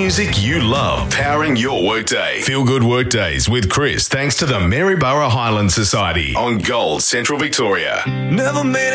music you love, powering your workday. Feel Good Workdays with Chris, thanks to the Maryborough Highland Society on Gold Central Victoria. Never made